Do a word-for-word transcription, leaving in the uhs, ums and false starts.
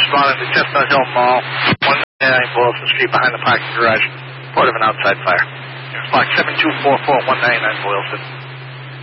responding to Chestnut Hill Mall, one ninety-nine Boylston Street, behind the parking garage, report of an outside fire. Block seven two four four, one ninety-nine Boylston.